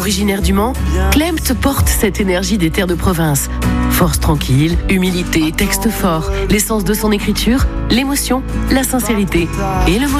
Originaire du Mans, Klempt porte cette énergie des terres de province. Force tranquille, humilité, texte fort, l'essence de son écriture, l'émotion, la sincérité et le